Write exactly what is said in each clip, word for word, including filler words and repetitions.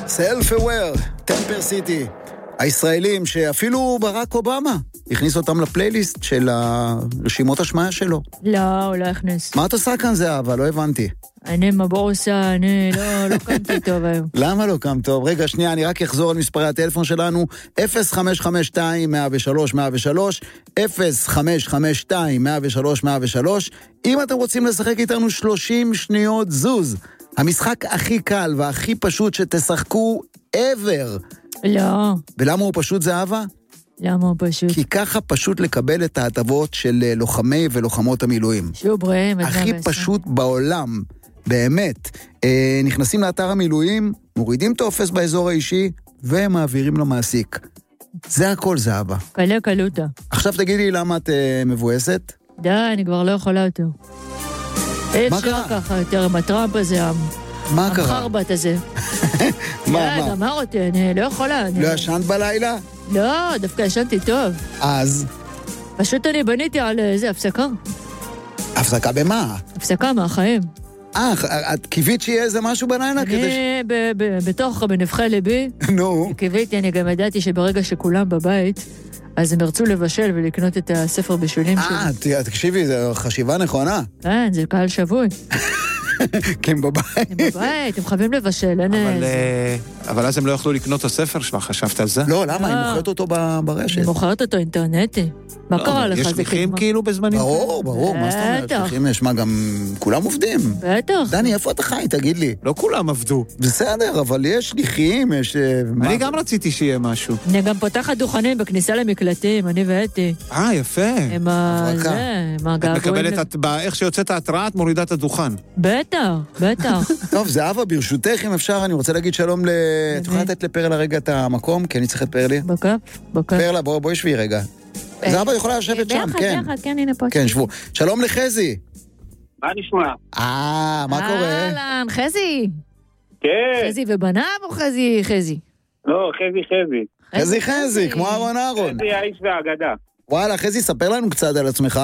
Self-Aware, טמפר סיטי. הישראלים שאפילו ברק אובמה הכניס אותם לפלייליסט של הרשימות השמעה שלו. לא, הוא לא הכניס. מה את עושה כאן זה, אבל לא הבנתי. אני מבורסה, אני לא, לא קמתי טוב היום. למה לא קם טוב? רגע, שנייה, אני רק אחזור על מספרי הטלפון שלנו, אפס חמש חמש שתיים אפס שלוש אפס שלוש, אפס חמש חמש שתיים אפס שלוש אפס שלוש, אם אתם רוצים לשחק איתנו שלושים שניות זוז, המשחק הכי קל והכי פשוט שתשחקו ever. לא. ולמה הוא פשוט זהבה? למה הוא פשוט? כי ככה פשוט לקבל את ההטבות של לוחמי ולוחמות המילואים. שובריהם. הכי פשוט בעולם, באמת. אה, נכנסים לאתר המילואים, מורידים טופס באזור האישי, ומעבירים למעסיק. זה הכל זהבה. קלה קלוטה. עכשיו תגידי למה את אה, מבואסת? די, אני כבר לא יכולה יותר. מה קרה? אפשר ככה יותר עם הטראמפ הזה, מה קרה? המחרבת הזה. מה, די, מה? אמר אותי, אני לא יכולה. לא ישנת בלילה? לא, דווקא ישנתי טוב. אז? פשוט אני בניתי על איזה הפסקה. הפסקה במה? הפסקה מהחיים. אה, את קיווית שיהיה איזה משהו בלילה כדי ש... אני ב- ב- בתוך בנבחי ליבי, נו. קיוויתי, אני גם ידעתי שברגע שכולם בבית, אז הם ירצו לבשל ולקנות את הספר בישולים שלי. אה, תקשיבי, זו חשיבה נכונה. כן, זה קהל שבוי. כי הם בבית. הם בבית, הם חייבים לבשל, אין... אבל, אה, אבל אז הם לא יכלו לקנות את הספר שלך, חשבת על זה? לא, למה? היא לא. מוכרת אותו ב- ברשת. אני מוכרת אותו אינטרנטי. מה לא, קרה אבל לך? יש זה שליחים כאילו- כאילו בזמנים? ברור, ברור, מה זאת אומרת? בטח. שליחים יש, מה גם... כולם עובדים. בטח. דני, איפה אתה חי? תגיד לי. לא כולם עבדו. בסדר, אבל יש שליחים, יש... אה, מה? אני גם רציתי שיהיה משהו. אני גם פותחת דוכנים בכניסה למקלטים, אני ואתי. אה, יפה. עם ה... הברקה. זה, עם את הגעגועים. מקבלת, את- ב- איך שיוצאת ההתראה, את מורידה את הדוכן. בטח, בטח. טוב, זהבה, ברשותך, אם אפשר, אני רוצה להגיד שלום ל... את יכולה לתת לפרלה רגע את המקום? כי אני צריך את פרלי. בכף, בכף. פרלה, בואי בוא שבי רגע. זהבה יכולה לשבת שם, ביחד, כן. ביחד, כן, הנה פה. כן, שבו. שלום לחזי. מה נשמע? אה, מה קורה? אהלן, חזי. כן. חזי ובניו או חזי חזי? לא, חזי חזי. חזי חזי, כמו אהרון אהרון. חזי האיש והאגדה. וואלה, חזי, ספר לנו קצת על עצמך.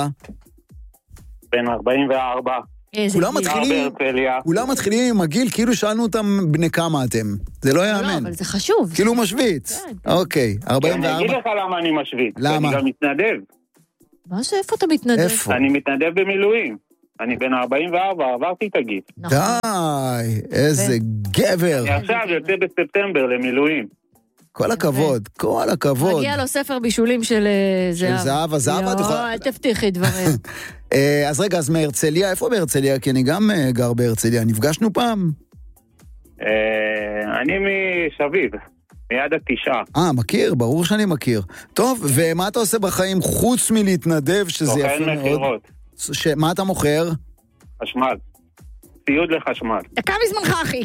בן ארבעים וארבע. איזה כולם גיל. מתחילים- בהרצליה. כולם מתחילים עם הגיל, כאילו שאלנו אותם בני כמה אתם. זה לא לא, יאמן. אבל זה חשוב. כאילו הוא משוויץ. כן, כן. אוקיי, ארבעים אני אגיד וארבע. לך למה אני משוויץ. למה? אני גם מתנדב. מה זה, איפה אתה מתנדב? איפה? אני מתנדב במילואים. אני בן ארבעים וארבע, עברתי את הגיל. נכון. די, איזה גבר. אני עכשיו יוצא בספטמבר למילואים. כל הכבוד, כל הכבוד. מגיע לו ספר בישולים של אה, זהב. זהבה, זהבה, את לא, יכולה- אל תבטיחי דברים. אה, אז רגע, אז מהרצליה, איפה בהרצליה? כי אני גם אה, גר בהרצליה. נפגשנו פעם? אה, אני משביב, מיד התשעה. אה, מכיר, ברור שאני מכיר. טוב, ומה אתה עושה בחיים חוץ מלהתנדב, שזה יפה סוכן מאוד? מכירות, ש- מה אתה מוכר? חשמל. ציוד לחשמל. דקה מזמנך, אחי.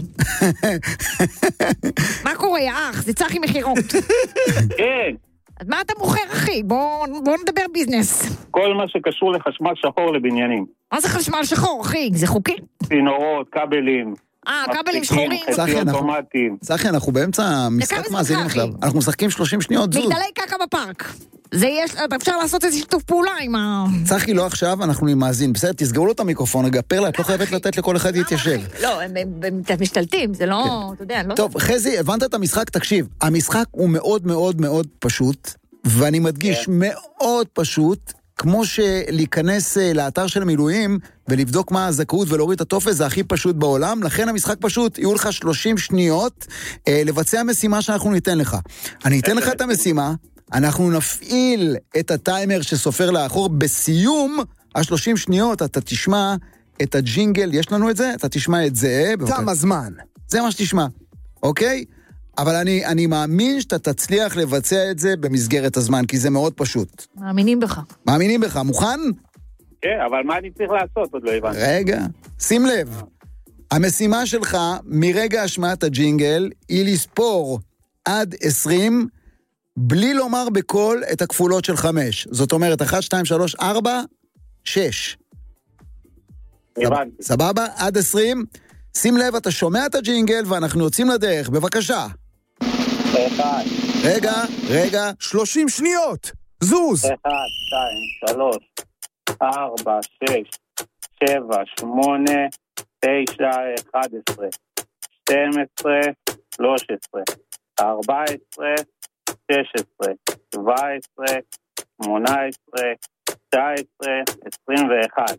מה קורה, יא אח? זה צחי מחירות. כן, אז מה אתה מוכר, אחי? בוא בוא נדבר ביזנס. כל מה שקשור לחשמל שחור לבניינים. מה זה חשמל שחור, אחי? זה חוקי. צינורות, כבלים. אה, כבלים מפסיקים, שחורים. צחי, חצי אנחנו- אוטומטיים. צחי, אנחנו באמצע משחק מזמנך, מאזינים אחי. עכשיו. אנחנו משחקים שלושים שניות זוז. מגדלי קקע בפארק. זה יש, אפשר לעשות איזה שיתוף פעולה עם ה... צחי, לא עכשיו, אנחנו עם מאזין. בסדר, תסגרו לו את המיקרופון רגע. פרלה, את לא חייבת לתת לכל אחד להתיישב. לא, הם- הם הם משתלטים, זה לא, אתה יודע, לא... טוב, חזי, הבנת את המשחק? תקשיב, המשחק הוא מאוד מאוד מאוד פשוט, ואני מדגיש, מאוד פשוט, כמו שלהיכנס אה, לאתר של המילואים, ולבדוק מה הזכאות ולהוריד את הטופס, זה הכי פשוט בעולם, לכן המשחק פשוט, יהיו לך שלושים שניות אה, לבצע משימה שאנחנו ניתן לך. אני אתן לך את המשימה, אנחנו נפעיל את הטיימר שסופר לאחור, בסיום ה-שלושים שניות אתה תשמע את הג'ינגל, יש לנו את זה? אתה תשמע את זה. תם הזמן. זה מה שתשמע, אוקיי? אבל אני, אני מאמין שאתה תצליח לבצע את זה במסגרת הזמן, כי זה מאוד פשוט. מאמינים בך. מאמינים בך, מוכן? כן, אבל מה אני צריך לעשות? עוד לא הבנתי. רגע, שים לב. המשימה שלך מרגע השמעת הג'ינגל היא לספור עד עשרים, בלי לומר בקול את הכפולות של חמש. זאת אומרת, אחת, שתיים, שלוש, ארבע, שש. הבנתי. סבבה? עד עשרים. שים לב, אתה שומע את הג'ינגל ואנחנו יוצאים לדרך. בבקשה. אחד, רגע, רגע. שלושים שניות. זוז. אחד, שתיים, שלוש, ארבע, שש, שבע, שמונה, תשע, אחד עשרה, שתים עשרה, שלוש עשרה, ארבע עשרה, שש עשרה, שבע עשרה, שמונה עשרה, תשע עשרה, עשרים ואחת.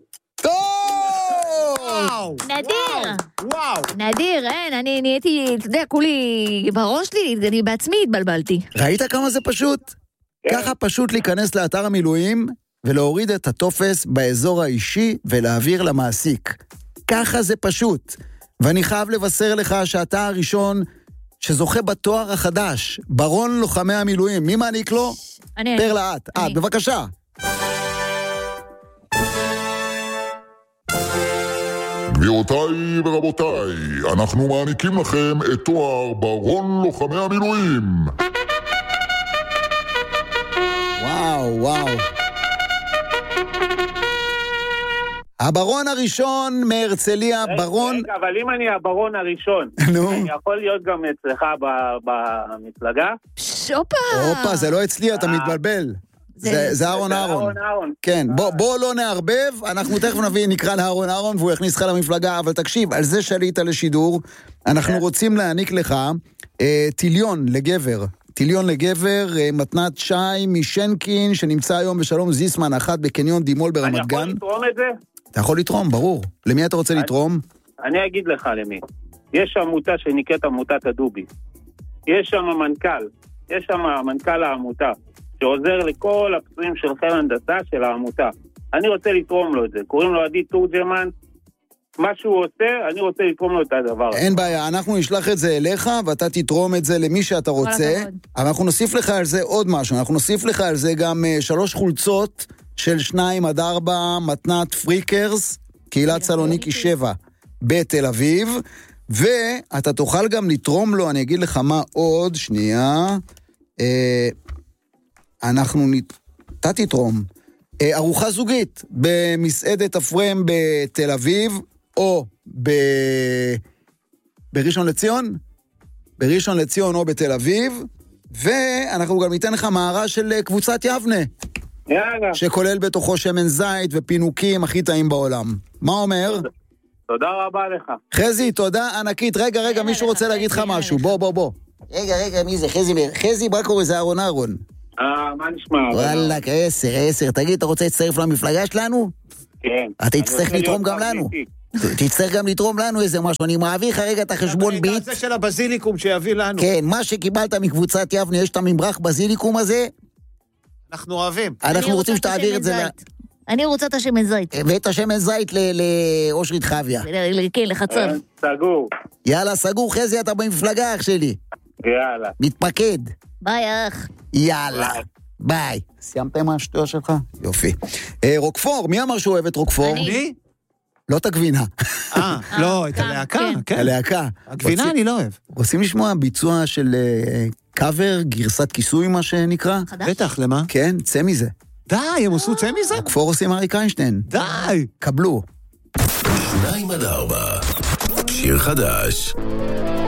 טוב! נדיר! וואו! נדיר, אין, אני נהייתי, אתה יודע, כולי בראש שלי, אני בעצמי התבלבלתי. ראית כמה זה פשוט? ככה פשוט להיכנס לאתר המילואים ולהוריד את הטופס באזור האישי ולהעביר למעסיק. ככה זה פשוט. ואני חייב לבשר לך שאתה הראשון שזוכה בתואר החדש, ברון לוחמי המילואים. מי מעניק לו? אני... פרלה, את. את, בבקשה. גבירותיי ורבותיי, אנחנו מעניקים לכם את תואר ברון לוחמי המילואים. וואו, וואו. הברון הראשון מהרצליה, ברון... רגע, אבל אם אני הברון הראשון, נו. אני יכול להיות גם אצלך במפלגה? שופה! הופה, זה לא אצלי, אתה מתבלבל. זה, זה אהרון אהרון. כן, בוא, בוא לא נערבב, אנחנו תכף נביא, נקרא לאהרון אהרון, והוא יכניס לך למפלגה, אבל תקשיב, על זה שעלית לשידור, אנחנו רוצים להעניק לך אה, טיליון לגבר, טיליון לגבר, אה, מתנת שי משנקין, שנמצא היום בשלום זיסמן, אחת בקניון דימול ברמת גן. אני יכול לתרום את זה? אתה יכול לתרום, ברור. למי אתה רוצה לתרום? אני אגיד לך למי. יש עמותה שנקראת עמותת הדובי. יש שם מנכ"ל, יש שם מנכ"ל העמותה, שעוזר לכל הפצועים של חיל הנדסה של העמותה. אני רוצה לתרום לו את זה. קוראים לו עדי תורג'מן. מה שהוא עושה, אני רוצה לתרום לו את הדבר. אין בעיה, אנחנו נשלח את זה אליך, ואתה תתרום את זה למי שאתה רוצה. אבל אנחנו נוסיף לך על זה עוד משהו. אנחנו נוסיף לך על זה גם שלוש חולצות של שניים עד ארבע, מתנת פריקרס, קהילת סלוניקי שבע, בתל אביב. ואתה תוכל גם לתרום לו, אני אגיד לך מה עוד, שנייה. אה... אנחנו, אתה תתרום, ארוחה זוגית במסעדת אפרם בתל אביב, או ב... בראשון לציון, בראשון לציון או בתל אביב, ואנחנו גם ניתן לך מערה של קבוצת יבנה, יאללה. שכולל בתוכו שמן זית ופינוקים הכי טעים בעולם. מה אומר? תודה רבה לך. חזי, תודה ענקית. רגע, רגע, מישהו רוצה להגיד לך משהו, בוא, בוא, בוא. רגע, רגע, מי זה? חזי, חזי, מה קורה? זה אהרון אהרון. אה, מה נשמע? וואלה, עשר, עשר. תגיד, אתה רוצה להצטרף למפלגה שלנו? כן. אתה תצטרך לתרום גם לנו. תצטרך גם לתרום לנו איזה משהו. אני מעביר לך רגע את החשבון ביט. זה של הבזיליקום שיביא לנו. כן, מה שקיבלת מקבוצת יבנה, יש את הממרח בזיליקום הזה. אנחנו אוהבים. אנחנו רוצים שתעביר את זה. אני רוצה את השמן זית. ואת השמן זית לאושרית חוויה. כן, לחצב. סגור. יאללה, סגור, חזי, אתה במפלגה, אח שלי. יאללה. מתפקד. ביי, אח. יאללה. ביי. סיימת עם השטויות שלך? יופי. רוקפור, מי אמר שהוא אוהב את רוקפור? אני? לא את הגבינה. אה, לא, את הלהקה, כן. הלהקה. הגבינה אני לא אוהב. רוצים לשמוע ביצוע של קאבר, גרסת כיסוי, מה שנקרא? בטח, למה? כן, צא מזה. די, הם עשו צא מזה? רוקפור עושים אריק איינשטיין. די. קבלו. שניים עד ארבע. שיר חדש.